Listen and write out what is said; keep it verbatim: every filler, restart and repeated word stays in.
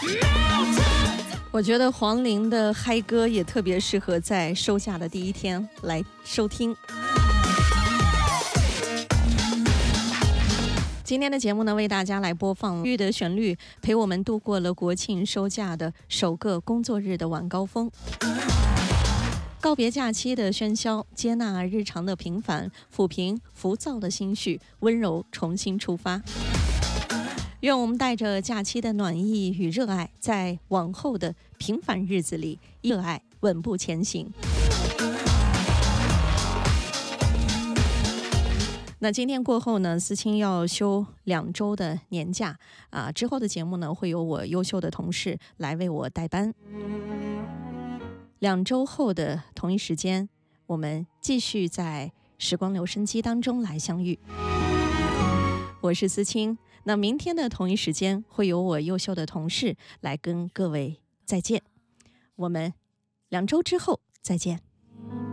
我觉得黄龄的嗨歌也特别适合在收假的第一天来收听。今天的节目呢，为大家来播放玉的旋律，陪我们度过了国庆收假的首个工作日的晚高峰。告别假期的喧嚣，接纳日常的平凡，抚平浮躁的心绪，温柔重新出发。愿我们带着假期的暖意与热爱，在往后的平凡日子里，热爱稳步前行。那今天过后呢，思清要休两周的年假啊，之后的节目呢，会由我优秀的同事来为我代班。两周后的同一时间，我们继续在时光留声机当中来相遇。我是思清，那明天的同一时间会由我优秀的同事来跟各位再见。我们两周之后再见。